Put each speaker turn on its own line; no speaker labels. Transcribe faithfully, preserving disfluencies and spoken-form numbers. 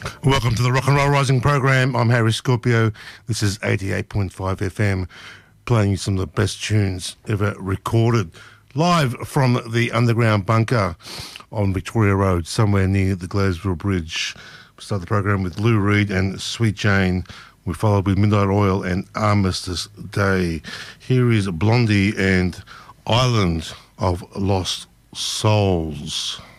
Welcome to the Rock and Roll Rising program. I'm Harry Scorpio. This is eighty-eight point five F M, playing you some of the best tunes ever recorded. Live from the underground bunker on Victoria Road, somewhere near the Gladesville Bridge. We start the program with Lou Reed and Sweet Jane. We followed with Midnight Oil and Armistice Day. Here is Blondie and Island of Lost Souls.